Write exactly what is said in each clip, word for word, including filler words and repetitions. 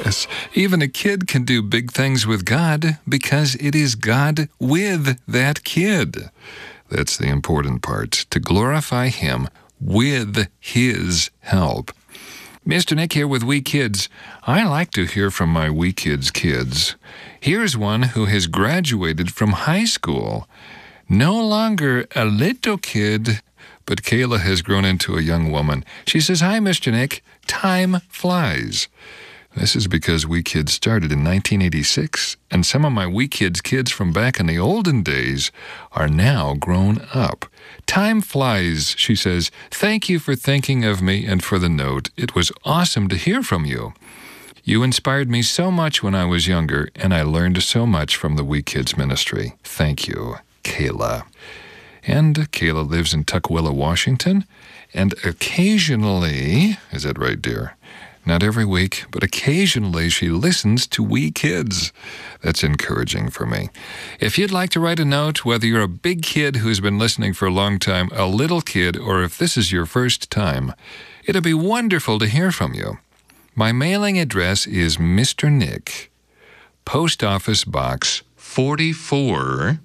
Yes, even a kid can do big things with God because it is God with that kid. That's the important part, to glorify Him with His help. Mister Nick here with We Kids. I like to hear from my We Kids kids. Here's one who has graduated from high school. No longer a little kid, but Kayla has grown into a young woman. She says, "Hi, Mister Nick. Time flies." This is because We Kids started in nineteen eighty-six, and some of my We Kids kids from back in the olden days are now grown up. Time flies, she says. "Thank you for thinking of me and for the note. It was awesome to hear from you. You inspired me so much when I was younger, and I learned so much from the We Kids ministry. Thank you, Kayla." And Kayla lives in Tukwila, Washington, and occasionally, is that right, dear? Not every week, but occasionally she listens to We Kids. That's encouraging for me. If you'd like to write a note, whether you're a big kid who's been listening for a long time, a little kid, or if this is your first time, it'd be wonderful to hear from you. My mailing address is Mister Nick, Post Office Box forty-four,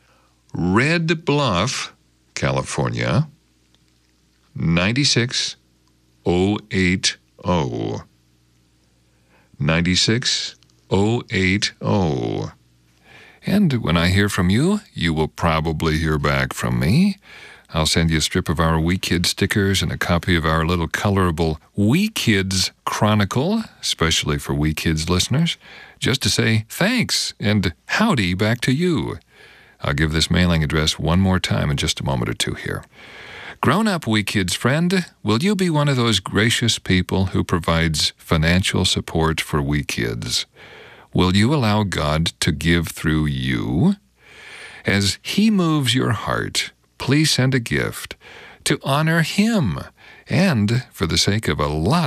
Red Bluff, California, nine six oh eight oh. nine six oh eight oh. And when I hear from you, you will probably hear back from me. I'll send you a strip of our We Kids stickers and a copy of our little colorable We Kids Chronicle, especially for We Kids listeners, just to say thanks and howdy back to you. I'll give this mailing address one more time in just a moment or two here. Grown-up We Kids friend, will you be one of those gracious people who provides financial support for We Kids? Will you allow God to give through you? As He moves your heart, please send a gift to honor Him and for the sake of a lot